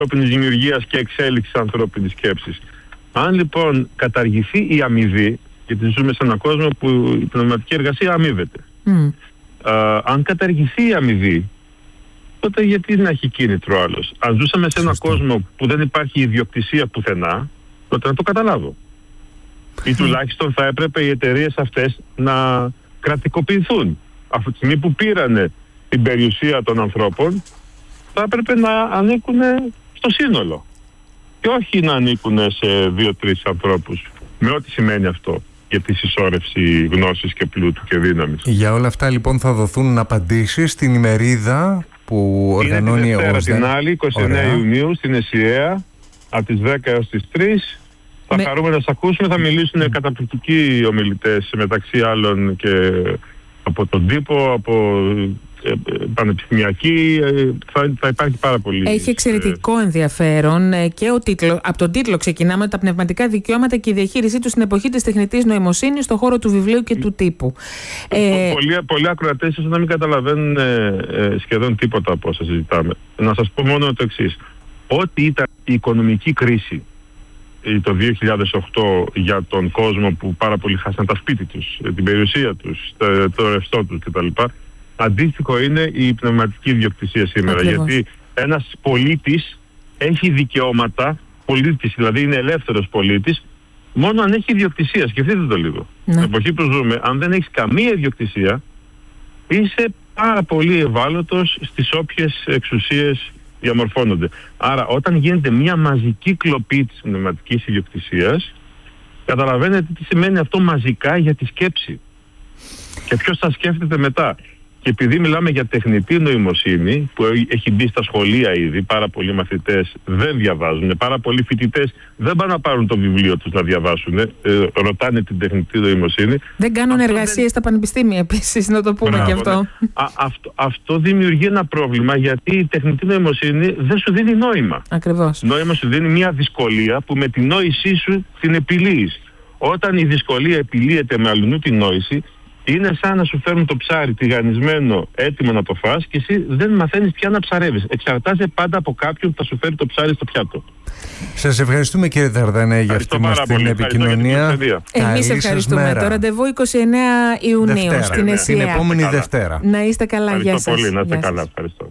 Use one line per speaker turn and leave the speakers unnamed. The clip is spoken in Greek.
ανθρώπινης δημιουργίας και εξέλιξης ανθρώπινης σκέψης. Αν λοιπόν καταργηθεί η αμοιβή, γιατί ζούμε σε έναν κόσμο που η πνευματική εργασία αμείβεται. Αν καταργηθεί η αμοιβή, τότε γιατί να έχει κίνητρο άλλος? Αν ζούσαμε σε έναν κόσμο που δεν υπάρχει ιδιοκτησία πουθενά, τότε να το καταλάβω. Ή τουλάχιστον θα έπρεπε οι εταιρείες αυτές να κρατικοποιηθούν. Από τη στιγμή που πήρανε την περιουσία των ανθρώπων, θα έπρεπε να ανήκουν στο σύνολο. Και όχι να ανήκουν σε 2-3 ανθρώπους. Με ό,τι σημαίνει αυτό για τη συσσόρευση γνώσης και πλούτου και δύναμης.
Για όλα αυτά λοιπόν θα δοθούν απαντήσεις στην ημερίδα που οργανώνει
η Δευτέρα την άλλη, 29 Ιουνίου, στην ΕΣΥΑ, από τις 10 έως τις 3. Θα χαρούμε να σας ακούσουμε, θα μιλήσουν καταπληκτικοί ομιλητές, μεταξύ άλλων και από τον τύπο, από πανεπιστημιακή, θα υπάρχει πάρα πολύ.
Έχει εξαιρετικό ενδιαφέρον και από τον τίτλο ξεκινάμε, τα πνευματικά δικαιώματα και η διαχείρισή του στην εποχή της τεχνητής νοημοσύνης στον χώρο του βιβλίου και του τύπου.
Πολλοί ακροατές ίσως να μην καταλαβαίνουν σχεδόν τίποτα από όσα συζητάμε. Να σας πω μόνο το εξής. Ό,τι ήταν η οικονομική κρίση το 2008 για τον κόσμο που πάρα πολλοί χάσαν τα σπίτι τους, την περιουσία τους, το ρευστό τους κτλ. Αντίστοιχο είναι η πνευματική ιδιοκτησία σήμερα. Ακριβώς. Γιατί ένας πολίτης έχει δικαιώματα, πολίτης δηλαδή είναι ελεύθερος πολίτης, μόνο αν έχει ιδιοκτησία. Σκεφτείτε το λίγο. Ναι. Στην εποχή που ζούμε, αν δεν έχεις καμία ιδιοκτησία, είσαι πάρα πολύ ευάλωτος στις όποιες εξουσίες διαμορφώνονται. Άρα όταν γίνεται μια μαζική κλοπή της πνευματικής ιδιοκτησίας, καταλαβαίνετε τι σημαίνει αυτό μαζικά για τη σκέψη. Και ποιος θα σκέφτεται μετά. Και επειδή μιλάμε για τεχνητή νοημοσύνη που έχει μπει στα σχολεία ήδη, πάρα πολλοί μαθητές δεν διαβάζουν, πάρα πολλοί φοιτητές δεν πάνε να πάρουν το βιβλίο τους να διαβάσουν, ρωτάνε την τεχνητή νοημοσύνη.
Δεν κάνουν εργασίες στα πανεπιστήμια επίσης, να το πούμε και αυτό.
Αυτό δημιουργεί ένα πρόβλημα, γιατί η τεχνητή νοημοσύνη δεν σου δίνει νόημα.
Ακριβώς.
Νόημα σου δίνει μια δυσκολία που με την νόησή σου την επιλύεις. Όταν η δυσκολία επιλύεται με αλλουνού την νόηση, είναι σαν να σου φέρουν το ψάρι τηγανισμένο έτοιμο να το φας και εσύ δεν μαθαίνεις πια να ψαρεύεις. Εξαρτάσαι πάντα από κάποιον που θα σου φέρει το ψάρι στο πιάτο.
Σας ευχαριστούμε κύριε Δαρδανέ για αυτή μας την επικοινωνία.
Εμείς ευχαριστούμε. Το ραντεβού 29 Ιουνίου στην ΕΣΥΑ.
Την επόμενη Δευτέρα.
Να είστε καλά.
Ευχαριστώ πολύ. Να είστε καλά. Ευχαριστώ.